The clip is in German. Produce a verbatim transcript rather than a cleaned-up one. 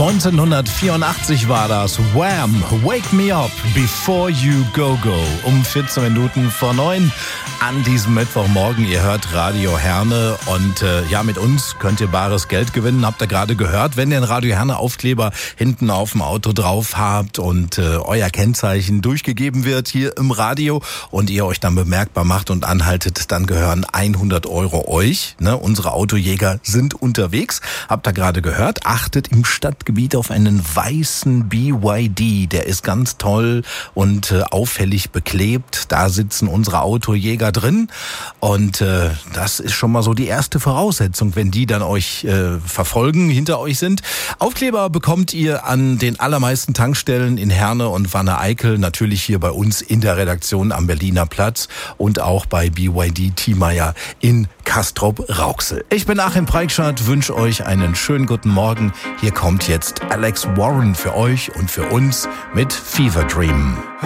neunzehnhundertvierundachtzig war das. Wham! Wake me up before you go go. Um vierzehn Minuten vor neun an diesem Mittwochmorgen. Ihr hört Radio Herne und äh, ja, mit uns könnt ihr bares Geld gewinnen. Habt ihr gerade gehört, wenn ihr einen Radio Herne Aufkleber hinten auf dem Auto drauf habt und äh, euer Kennzeichen durchgegeben wird hier im Radio und ihr euch dann bemerkbar macht und anhaltet, dann gehören hundert Euro euch. Ne? Unsere Autojäger sind unterwegs. Habt ihr gerade gehört? Achtet im Stadtgebiet auf einen weißen B Y D. Der ist ganz toll und äh, auffällig beklebt. Da sitzen unsere Autojäger drin und äh, das ist schon mal so die erste Voraussetzung, wenn die dann euch äh, verfolgen, hinter euch sind. Aufkleber bekommt ihr an den allermeisten Tankstellen in Herne und Wanne-Eickel, natürlich hier bei uns in der Redaktion am Berliner Platz und auch bei B Y D Thiemeyer in Castrop-Rauxel. Ich bin Achim Preikschat, wünsche euch einen schönen guten Morgen. Hier kommt jetzt Alex Warren für euch und für uns mit Fever Dream.